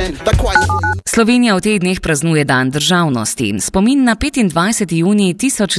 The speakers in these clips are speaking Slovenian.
Slovenija v teh dneh praznuje dan državnosti. Spomin na 25. junij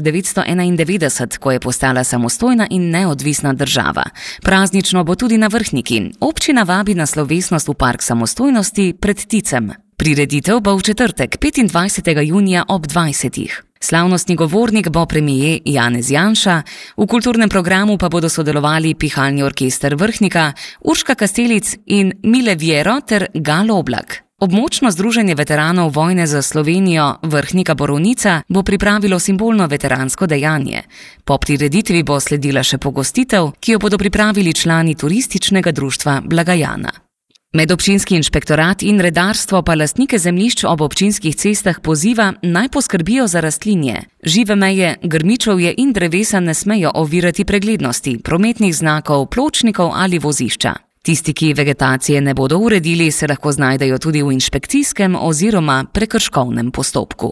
1991, ko je postala samostojna in neodvisna država. Praznično bo tudi na Vrhniki. Občina vabi na slovesnost v Park samostojnosti pred Ticem. Prireditev bo v četrtek, 25. junija ob 20. Slavnostni govornik bo premier Janez Janša, v kulturnem programu pa bodo sodelovali Pihalni orkester Vrhnika, Urška Kastelic in Mile Viero ter Gal Oblak. Območno združenje veteranov vojne za Slovenijo Vrhnika Borovnica bo pripravilo simbolno veteransko dejanje. Po prireditvi bo sledila še pogostitev, ki jo bodo pripravili člani turističnega društva Blagajana. Medobčinski inšpektorat in redarstvo pa lastnike zemljišč ob občinskih cestah poziva, naj poskrbijo za rastlinje. Žive meje, grmičevje in drevesa ne smejo ovirati preglednosti, prometnih znakov, pločnikov ali vozišča. Tisti, ki vegetacije ne bodo uredili, se lahko znajdejo tudi v inšpekcijskem oziroma prekrškovnem postopku.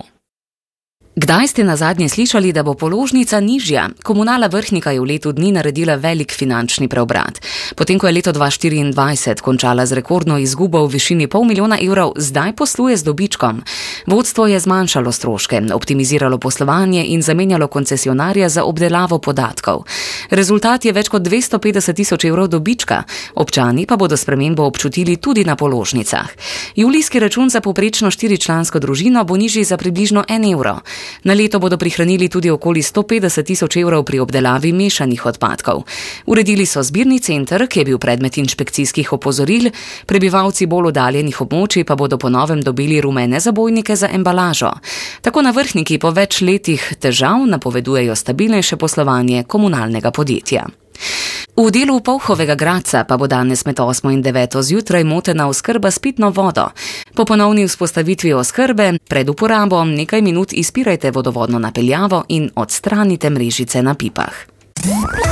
Kdaj ste nazadnje slišali, da bo položnica nižja? Komunala Vrhnika je v letu dni naredila velik finančni preobrat. Potem, ko je leto 2024 končala z rekordno izgubo v višini $500 000 evrov, zdaj posluje z dobičkom. Vodstvo je zmanjšalo stroške, optimiziralo poslovanje in zamenjalo koncesionarja za obdelavo podatkov. Rezultat je več kot 250 000 evrov dobička. Občani pa bodo spremembo občutili tudi na položnicah. Julijski račun za povprečno 4-člansko družino bo nižji za približno €1. Na leto bodo prihranili tudi okoli 150 000 evrov pri obdelavi mešanih odpadkov. Uredili so zbirni center, ki je bil predmet inšpekcijskih opozoril, prebivalci bolj oddaljenih območij pa bodo po novem dobili rumene zabojnike za embalažo. Tako na Vrhniki po več letih težav napovedujejo stabilnejše poslovanje komunalnega podjetja. V delu Polhovega Gradca pa bo danes med 8 in 9 zjutraj motena oskrba s pitno vodo. Po ponovni vzpostavitvi oskrbe pred uporabo nekaj minut izpirajte vodovodno napeljavo in odstranite mrežice na pipah.